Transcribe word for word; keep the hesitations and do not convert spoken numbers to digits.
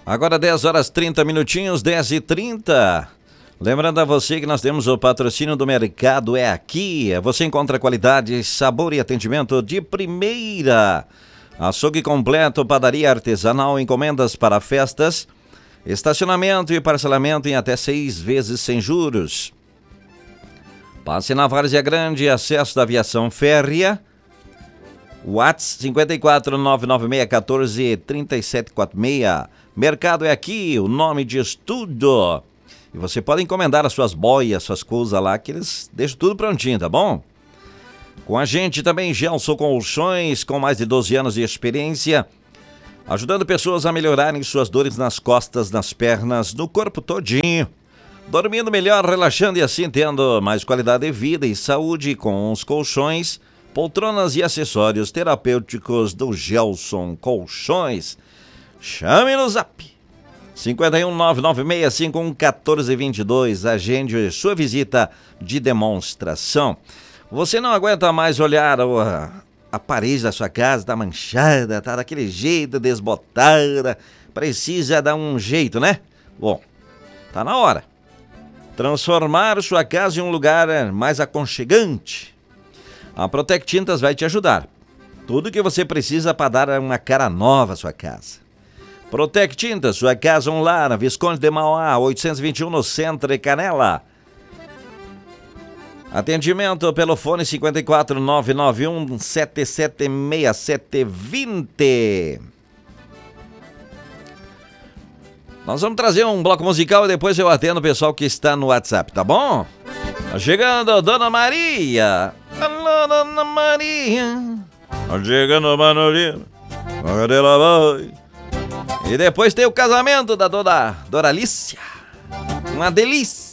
Agora dez horas trinta minutinhos, dez e trinta. Lembrando a você que nós temos o patrocínio do Mercado É Aqui. Você encontra qualidade, sabor e atendimento de primeira. Açougue completo, padaria artesanal, encomendas para festas, estacionamento e parcelamento em até seis vezes sem juros. Passe na Várzea Grande, acesso da aviação férrea. WhatsApp cinco quatro nove nove seis um quatro três sete quatro seis. Mercado É Aqui, o nome diz tudo. E você pode encomendar as suas boias, suas coisas lá, que eles deixam tudo prontinho, tá bom? Com a gente também Gelson Colchões, com mais de doze anos de experiência, ajudando pessoas a melhorarem suas dores nas costas, nas pernas, no corpo todinho. Dormindo melhor, relaxando e assim tendo mais qualidade de vida e saúde com os colchões, poltronas e acessórios terapêuticos do Gelson Colchões. Chame no zap cinco um nove nove seis cinco um um quatro dois dois. Agende sua visita de demonstração. Você não aguenta mais olhar o, a parede da sua casa, tá manchada, tá daquele jeito, desbotada, precisa dar um jeito, né? Bom, tá na hora. Transformar sua casa em um lugar mais aconchegante. A Protec Tintas vai te ajudar. Tudo que você precisa para dar uma cara nova à sua casa. Protec Tintas, sua casa um lar, Visconde de Mauá, oitocentos e vinte e um no centro de Canela. Atendimento pelo fone cinco quatro nove nove um sete sete seis sete dois zero. Nós vamos trazer um bloco musical e depois eu atendo o pessoal que está no WhatsApp, tá bom? Tá chegando Dona Maria. Alô, Dona Maria. Tá chegando Manolino. Cadê ela vai? E depois tem o casamento da Dona Doralícia. Uma delícia.